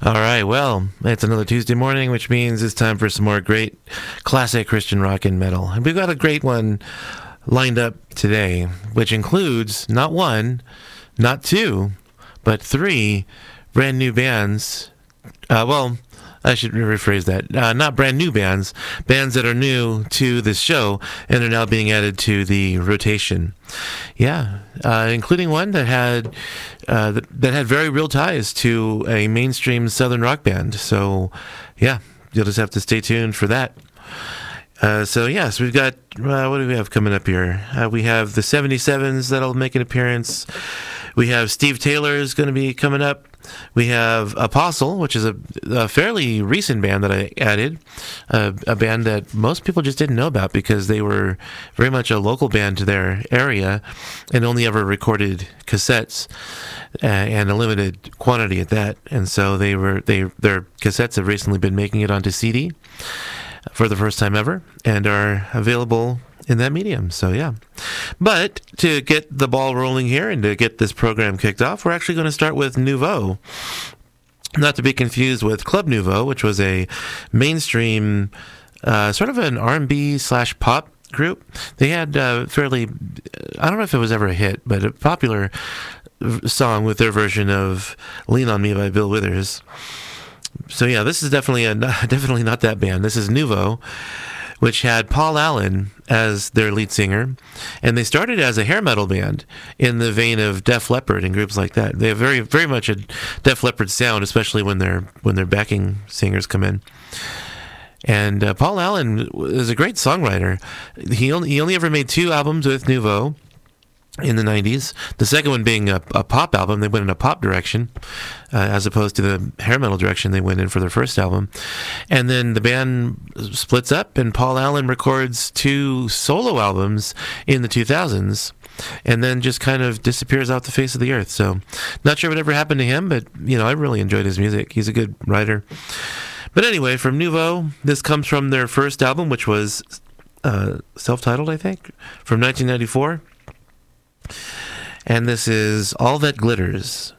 All right, well, it's another Tuesday morning, which means it's time for some more great classic Christian rock and metal. And we've got a great one lined up today, which includes not one, not two, but three brand new bands. I should rephrase that. Not brand new bands, bands that are new to this show and are now being added to the rotation. Yeah, including one that had very real ties to a mainstream Southern rock band. So, yeah, you'll just have to stay tuned for that. So we've got, what do we have coming up here? We have the 77s that'll make an appearance. We have Steve Taylor is going to be coming up. We have Apostle, which is a fairly recent band that I added, a band that most people just didn't know about because they were very much a local band to their area and only ever recorded cassettes and a limited quantity at that. And so their cassettes have recently been making it onto CD for the first time ever and are available in that medium. So yeah, but to get the ball rolling here and to get this program kicked off, we're actually going to start with Nouveau, not to be confused with Club Nouveau, which was a mainstream sort of an R&B / pop group. They had fairly, I don't know if it was ever a hit, but a popular song with their version of Lean on Me by Bill Withers. So yeah, this is definitely not that band. This is Nouveau, which had Paul Allen as their lead singer, and they started as a hair metal band in the vein of Def Leppard and groups like that. They have very, very much a Def Leppard sound, especially when their backing singers come in. And Paul Allen is a great songwriter. He only ever made 2 albums with Nouveau in the 90s. The second one being a pop album. They went in a pop direction as opposed to the hair metal direction they went in for their first album. And then the band splits up and Paul Allen records 2 solo albums in the 2000s and then just kind of disappears off the face of the earth. So not sure what ever happened to him, but I really enjoyed his music. He's a good writer. But anyway, from Nouveau, this comes from their first album, which was self-titled, I think, from 1994. And this is All That Glitters.